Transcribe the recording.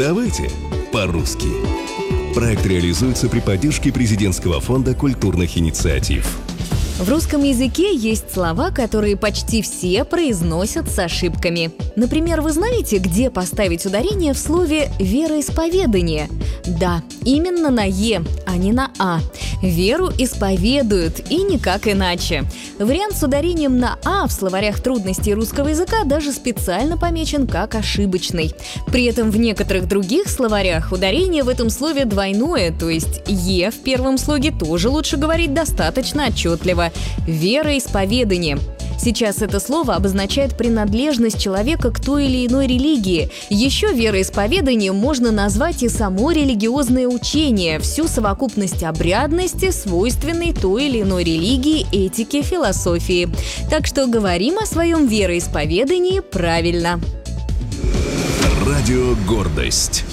Давайте по-русски. Проект реализуется при поддержке Президентского фонда культурных инициатив. В русском языке есть слова, которые почти все произносят с ошибками. Например, вы знаете, где поставить ударение в слове «вероисповедание»? Да, именно на «е», а не на «а». Веру исповедуют, и никак иначе. Вариант с ударением на «а» в словарях трудностей русского языка даже специально помечен как ошибочный. При этом в некоторых других словарях ударение в этом слове двойное, то есть «е» в первом слоге тоже лучше говорить достаточно отчетливо. Вероисповедание. Сейчас это слово обозначает принадлежность человека к той или иной религии. Еще вероисповеданием можно назвать и само религиозное учение, всю совокупность обрядности, свойственной той или иной религии, этике, философии. Так что говорим о своем вероисповедании правильно. Радио «Гордость».